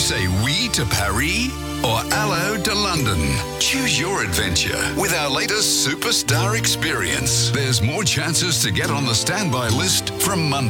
Say oui to Paris or hello to London. Choose your adventure with our latest superstar experience. There's more chances to get on the standby list from Monday.